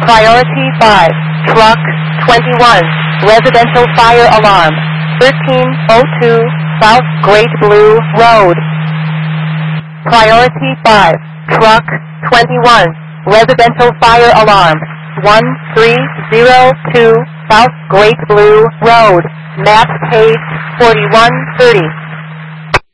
Priority 5, Truck 21, Residential Fire Alarm, 1302 South Great Blue Road. Priority 5, Truck 21, Residential Fire Alarm, 1302 South Great Blue Road, map page 4130.